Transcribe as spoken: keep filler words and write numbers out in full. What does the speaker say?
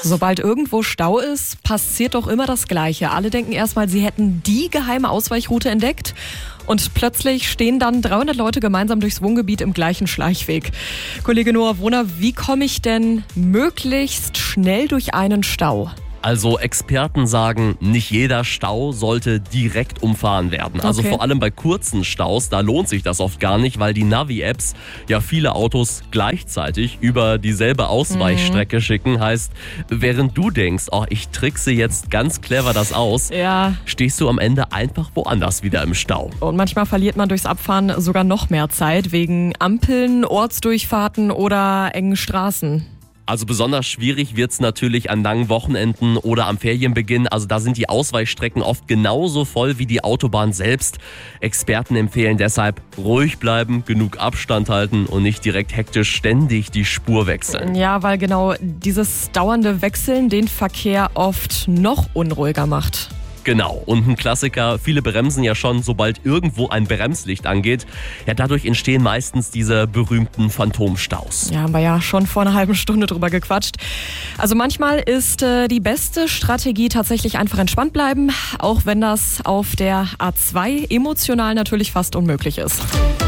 Sobald irgendwo Stau ist, passiert doch immer das Gleiche. Alle denken erstmal, sie hätten die geheime Ausweichroute entdeckt. Und plötzlich stehen dann dreihundert Leute gemeinsam durchs Wohngebiet im gleichen Schleichweg. Kollege Noah Wohner, wie komme ich denn möglichst schnell durch einen Stau? Also Experten sagen, nicht jeder Stau sollte direkt umfahren werden. Also Okay. vor allem bei kurzen Staus, da lohnt sich das oft gar nicht, weil die Navi-Apps ja viele Autos gleichzeitig über dieselbe Ausweichstrecke mhm. schicken. Heißt, während du denkst, oh, ich trickse jetzt ganz clever das aus, Ja. stehst du am Ende einfach woanders wieder im Stau. Und manchmal verliert man durchs Abfahren sogar noch mehr Zeit wegen Ampeln, Ortsdurchfahrten oder engen Straßen. Also besonders schwierig wird's natürlich an langen Wochenenden oder am Ferienbeginn. Also da sind die Ausweichstrecken oft genauso voll wie die Autobahn selbst. Experten empfehlen deshalb ruhig bleiben, genug Abstand halten und nicht direkt hektisch ständig die Spur wechseln. Ja, weil genau dieses dauernde Wechseln den Verkehr oft noch unruhiger macht. Genau, und ein Klassiker, viele bremsen ja schon, sobald irgendwo ein Bremslicht angeht. Ja, dadurch entstehen meistens diese berühmten Phantomstaus. Ja, haben wir ja schon vor einer halben Stunde drüber gequatscht. Also manchmal ist äh, die beste Strategie tatsächlich einfach entspannt bleiben, auch wenn das auf der A zwei emotional natürlich fast unmöglich ist.